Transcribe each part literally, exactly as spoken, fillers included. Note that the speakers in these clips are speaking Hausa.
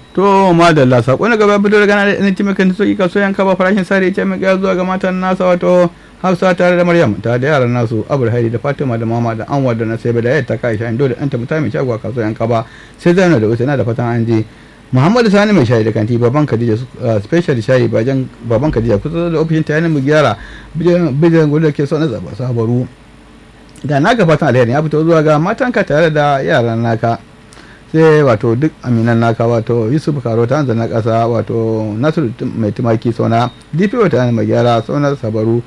to madalla sako na gaba fito daga nan ne timakan soki kaso yanka ba farashin sare ce mai zuwa ga matan nasa wato Hafsa tare da Maryam ta da yaran nasu Abul Haidi da Fatima da Mama da Anwar da Nasaiba da Yatta Kaisha Indo da ɗanta mutane mai shagwa kaso yanka ba sai Zainab da Usaina da fatan an je Muhammadu Sani mai shayi da kanti baban Khadija special shayi bajan baban Khadija kusa da ofishin ta yana mu gyara bijan gudu da ke so na zaba sabaru da naka fatan alheri ya fito zuwa ga matanka tare da yaran naka sai wato duk aminan naka wato Yusuf Karo ta hanzar na kasa wato Nasiru mai tumaki sona D P O ta yana mai gyara sona sabaru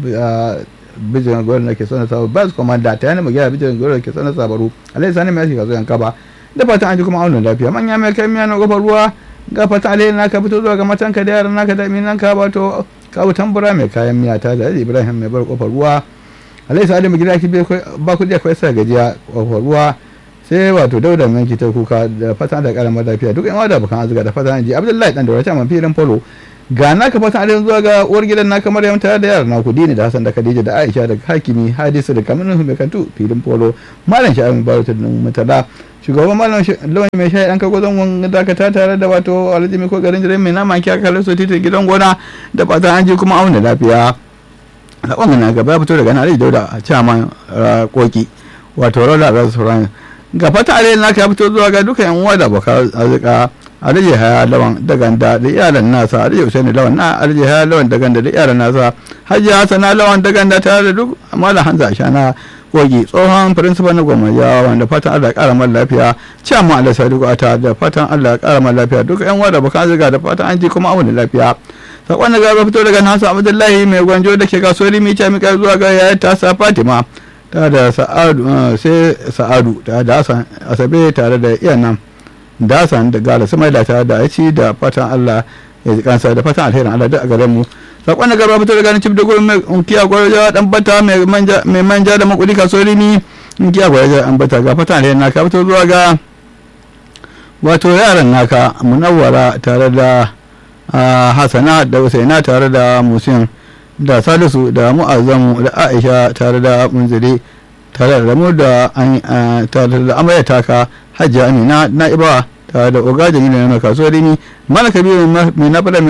bijan gudu da ke so na sabaru bas komanda ta yana mai gyara bijan gudu da ke so na sabaru alai sani mai shiga zo yanka ba da fatan an ji kuma aunin lafiya manya mai kai miya na gofar ruwa ga fatan alheri naka fito zuwa ga matanka da yaran naka da aminan ka wato kawo tambura mai kayan miya ta da Ibrahim mai bar kofar ruwa alai sa'adu mu gida ki ba ku da kai sa gajiya kofar ruwa sai wato Dauda mai ki ta kuka da fatan da karamar lafiya duk yan wada bukan azuga da fatan ji Abdullahi dan da wata man filin polo ga naka fatan alheri zuwa ga uwar gidan naka Maryam tare da yaran naku Dini da Hassan da Khadija da Aisha da Hakimi Hadisu da Kaminu mai kantu filin polo malam Sha'abi Baratu da Mutala shugaban malam lawan mai shayi an kago zangon dakata tare da wato Alhaji mai ko garin jirai mai nama ki aka laso titi gidan gona da fatan an ji kuma auna lafiya sakon na gaba fito daga nan Dauda a chairman koki wato Rola Restaurant ga fata alai naka ya fito zuwa ga duka yan uwa da baka azuka Alhaji Haya Lawan Daganda da iyalan nasa Alhaji Usaini Lawan na Alhaji Haya Lawan Daganda da iyalan nasa Hajji Hassana Lawan Daganda tare da duk Malam Hanza Shana kogi tsohon principal na gwamnati wanda fatan Allah ya kara mana lafiya ciyamma Allah sai duka ta da fatan Allah ya kara mana lafiya duka yan uwa da baka azuka da fatan an ji kuma auna lafiya sakon da gaba fito daga Nasu Abdullahi mai gwanjo da ke kasuwar Micha mika zuwa ga yayar tasa Fatima ta da Sa'adu sai Sa'adu ta da Asabe tare da iyanan Dasan da Gala Sumaila ta da Aici da fatan Allah ya ji kansa da fatan alherin Allah da a gare mu sakon da gaba fito daga Cif da gurin mai unkiya gwarja dan bata mai manja mai manja da makudi kasuwar Rimi unkiya gwarja an bata ga fatan alherin naka fito zuwa ga wato yaran naka Munawwara tare da Hassana da Usaina tare da Musin da Salisu da Mu'azzamu da Aisha tare da Munziri tare da mu da tare da Amarya taka Hajji Amina Na'iba tare da Ogaji ne na kasuwar Rimi Malaka biyu mai na fada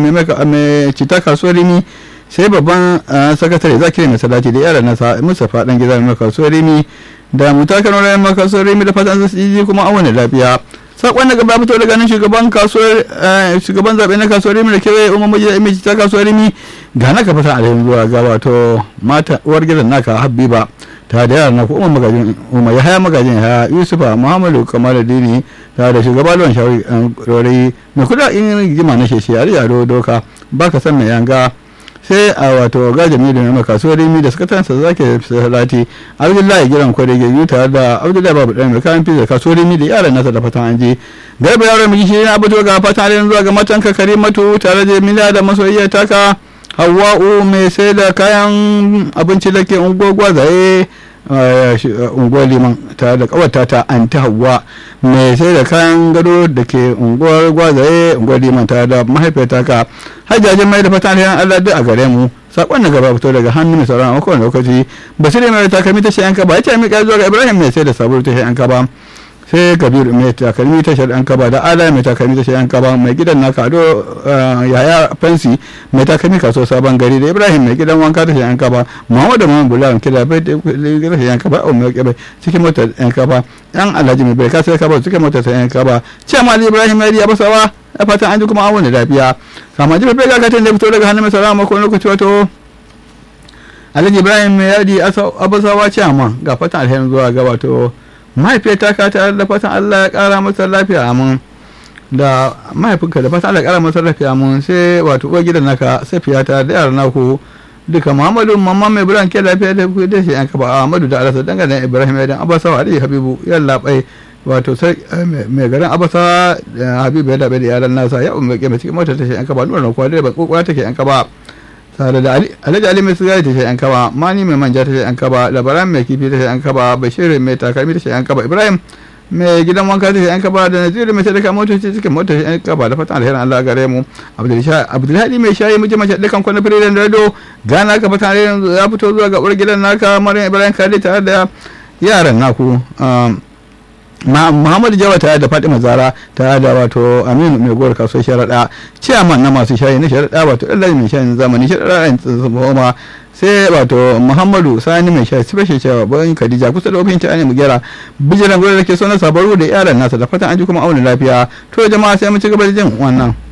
mai cita kasuwar Rimi sai babban sakatare Zakiri mai salati da yaran nasa Mustapha dan gida mai kasuwar Rimi da mutakan wurin mai kasuwar Rimi da fatan su ji kuma an wani lafiya sakon da gaba fito daga nan shugaban kasuwar shugaban zabe na kasuwar Rimi da kewaye umar majiyar imiji ta kasuwar Rimi ga naka fata a zuwa ga wato mata uwar gidan naka Habiba ta da yaran naku umar magajin umar ya haya magajin ya Yusufa Muhammadu Kamaluddin ta da shugaban lawan shawari mai kuda in jima na sheshe a riya doka baka san mai yanga sai a wato gajami da mai kasuwar Rimi da sakatansa zake salati Abdullahi giran kwarege yi tare da Abdullahi babu dan mai kayan fiza kasuwar Rimi da yaran nasa da fatan an je garba yaron miji shi na abuto ga fatan an zuwa ga matanka Karimatu tare da Mila da masoyiya taka Hawwa'u mai sai da kayan abinci da ke unguwar zaye unguwar Liman tare da kawata ta Anti Hawwa mai sai da kayan gado da ke unguwar Gwazaye unguwar Liman tare da mahaifiyarta ka hajjajin mai da fatan yan Allah duk a gare mu sakon da gaba fito daga hannun mai sauran a kowane lokaci basire mai takalmi ta shayanka ba ya ce mika zuwa ga Ibrahim mai sai da sabulu ta shayanka ba sai Kabiru mai takalmi ta shayanka ba da Ala mai takalmi ta shayanka ba mai gidan naka Ado Yaya Fansi mai takalmi kaso sabon gari da Ibrahim mai gidan wanka ta shayanka ba Muhammadu Muhammad Bulan kida bai da shayanka ba o mai kabai cikin motar yanka ba yan Alhaji mai bai kasa ka ba cikin motar yanka ba ce Mali Ibrahim mai ya basawa a fatan an ji kuma an wani lafiya kama ji bai ga gatan da fito daga hannun mai salama ko lokaci wato Alhaji Ibrahim mai yadi abasawa ce amma ga fatan alherin zuwa ga wato mahaifiyarta ka tare da fatan Allah ya kara masa lafiya amin da mahaifinka da fatan Allah ya kara masa lafiya amin sai wato uwar gidan naka Safiya ta da yaran naku duka Muhammadu mamma mai buran ke lafiya da ku da shi an kaba Ahmadu da Alasa dangane Ibrahim ya dan abasawa da Habibu yalla bai wato sai mai garin Abasa Habibu ya dabe da yaran nasa ya umma ke cikin motar ta shi an kaba nuna ko da ba kokura take an kaba tare da Alhaji Ali mai sigari ta shi an kaba Mani mai manja ta shi an kaba Labaran mai kifi ta shi an kaba Bashir mai takalmi ta shi an kaba Ibrahim mai gidan wanka ta shi an kaba da Naziru mai sadaka motoci cikin motar shi an kaba da fatan alherin Allah gare mu Abdulhadi mai shayi miji mace dukan kwana firin rado gana ka fatan alherin ya fito zuwa ga uwar gidan naka Maryam Ibrahim Kadi tare da yaran naku Muhammadu Jawa tare da Fatima Zara tare da wato Aminu mai gowar kasuwar sharaɗa ciyaman na masu shayi na sharaɗa wato ɗan mai shayin zamani sharaɗa tsoma sai wato Muhammadu Sani mai shayi special cewa bayan Khadija kusa da ofin ta ne mu gyara bijiran gurin da ke so na sabaru da yaran nasa da fatan an ji kuma auna lafiya to jama'a sai mu ci gaba da jin wannan.